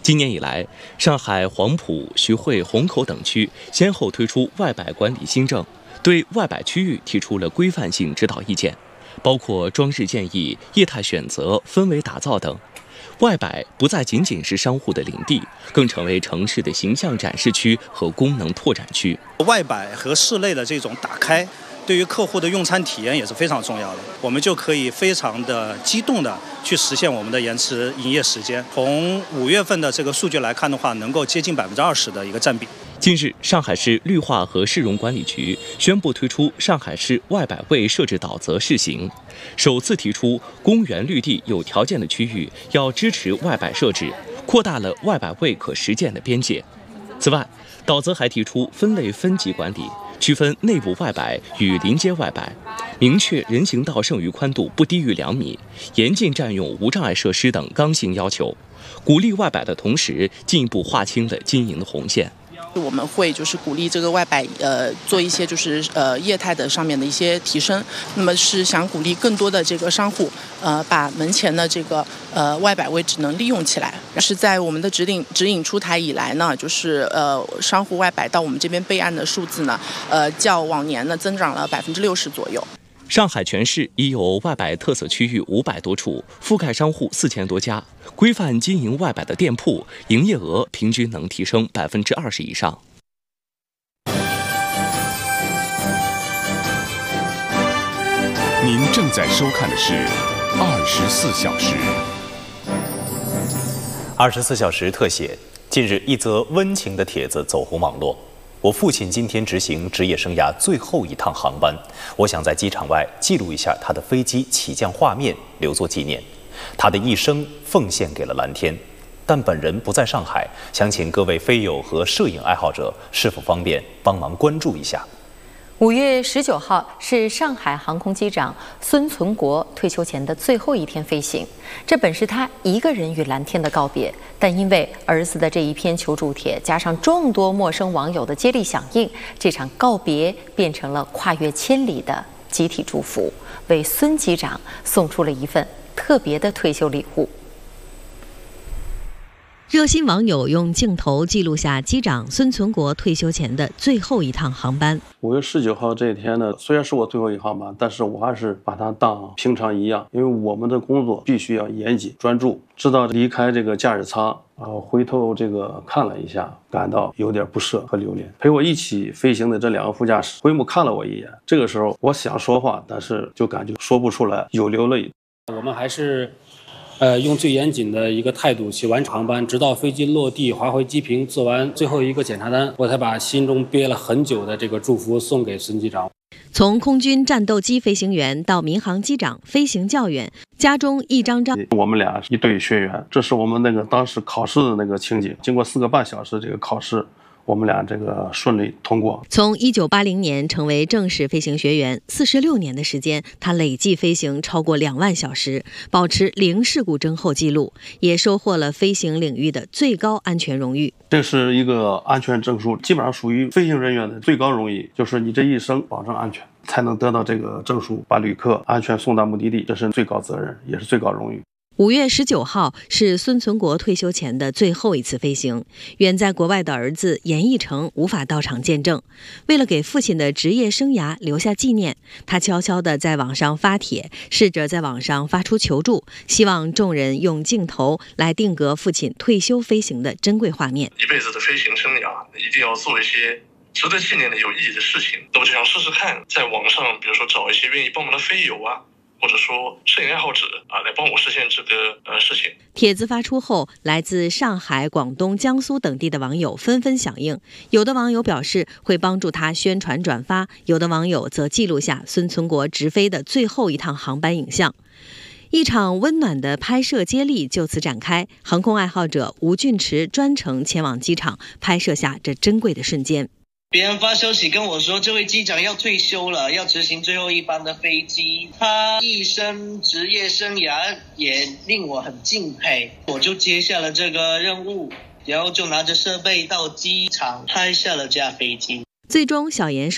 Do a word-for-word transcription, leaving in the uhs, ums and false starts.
今年以来，上海黄埔、徐汇、虹口等区先后推出外摆管理新政，对外摆区域提出了规范性指导意见，包括装饰建议、业态选择、氛围打造等。外摆不再仅仅是商户的领地，更成为城市的形象展示区和功能拓展区。 外摆和室内的这种打开，对于客户的用餐体验也是非常重要的，我们就可以非常的机动的去实现我们的延迟营业时间。从五月份的这个数据来看的话，能够接近百分之二十的一个占比。 近日，上海市绿化和市容管理局宣布推出上海市外摆位设置导则试行，首次提出公园绿地有条件的区域要支持外摆设置，扩大了外摆位可实践的边界。此外，导则还提出分类分级管理，区分内部外摆与临街外摆，明确人行道剩余宽度不低于两米，严禁占用无障碍设施等刚性要求。鼓励外摆的同时，进一步划清了经营的红线。 我们会就是鼓励这个外摆呃做一些就是呃业态的上面的一些提升，那么是想鼓励更多的这个商户呃把门前的这个呃外摆位置能利用起来。是在我们的指引指引出台以来呢，就是呃商户外摆到我们这边备案的数字呢，呃较往年呢增长了百分之六十左右。 上海全市已有外摆特色区域五百多处，覆盖商户四千多家。规范经营外摆的店铺，营业额平均能提升百分之二十以上。 您正在收看的是《二十四小时》。 二十四小时特写。近日，一则温情的帖子走红网络。我父亲今天执行职业生涯最后一趟航班，我想在机场外记录一下他的飞机起降画面，留作纪念。他的一生奉献给了蓝天，但本人不在上海，想请各位飞友和摄影爱好者是否方便帮忙关注一下。 五月十九号是上海航空机长孙存国退休前的最后一天飞行，这本是他一个人与蓝天的告别，但因为儿子的这一篇求助帖，加上众多陌生网友的接力响应，这场告别变成了跨越千里的集体祝福，为孙机长送出了一份特别的退休礼物。 热心网友用镜头记录下机长孙存国退休前的最后一趟航班。 五月十九号这一天呢，虽然是我最后一航班，但是我还是把它当平常一样，因为我们的工作必须要严谨专注。直到离开这个驾驶舱，呃，回头这个看了一下，感到有点不舍和留恋。陪我一起飞行的这两个副驾驶回目看了我一眼，这个时候我想说话，但是就感觉说不出来，有流泪。 我们还是。呃，用最严谨的一个态度去完成航班，直到飞机落地滑回机坪，做完最后一个检查单，我才把心中憋了很久的这个祝福送给孙机长。 从空军战斗机飞行员到民航机长，飞行较远，家中一张张。 我们俩一对学员，这是我们那个当时考试的那个情景。经过四个半小时这个考试，我们俩这个顺利通过。 从一九八零年成为正式飞行学员，四十六年的时间，他累计飞行超过两万小时，保持零事故侦后记录，也收获了飞行领域的最高安全荣誉。 这是一个安全证书，基本上属于飞行人员的最高荣誉，就是你这一生保证安全，才能得到这个证书，把旅客安全送到目的地，这是最高责任，也是最高荣誉。 五月十九号是孙存国退休前的最后一次飞行，远在国外的儿子严义成无法到场见证。为了给父亲的职业生涯留下纪念，他悄悄地在网上发帖，试着在网上发出求助，希望众人用镜头来定格父亲退休飞行的珍贵画面。 一辈子的飞行生涯，一定要做一些值得纪念的有意义的事情。那我就想试试看，在网上比如说找一些愿意帮忙的飞友啊，或者说摄影爱好者啊，来帮我实现这个呃事情。 帖子发出后，来自上海、广东、江苏等地的网友纷纷响应。有的网友表示会帮助他宣传转发，有的网友则记录下孙存国直飞的最后一趟航班影像。一场温暖的拍摄接力就此展开，航空爱好者吴俊池专程前往机场拍摄下这珍贵的瞬间。 别人发消息跟我说，这位机长要退休了，要执行最后一班的飞机。他一生职业生涯也令我很敬佩，我就接下了这个任务，然后就拿着设备到机场拍下了架飞机。 最终，小严